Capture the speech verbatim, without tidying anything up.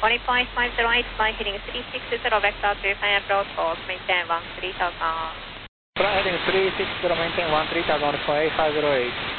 One point five zero eight, flight heading three six zero, vector three five approach, hold, maintain one three thousand. Flight heading three six zero, maintain one three thousand, for eight five zero eight.